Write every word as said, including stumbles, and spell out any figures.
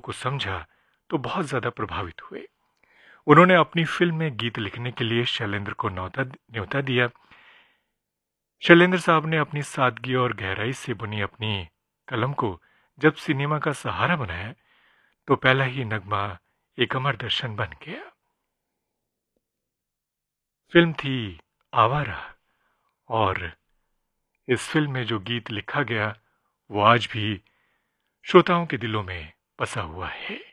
को समझा तो बहुत ज़्यादा प्रभावित हुए। उन्होंने अपनी फिल्म में गीत लिखने के लिए शैलेंद्र को न्योता न्योता दिया। शैलेंद्र साहब ने अपनी सादगी और गहराई से बुनी अपनी कलम को जब सिनेमा का सहारा बनाया तो पहला ही नगमा एक अमर दर्शन बन गया। फिल्म थी आवारा, और इस फिल्म में जो गीत लिखा गया वो आज भी श्रोताओं के दिलों में बसा हुआ है।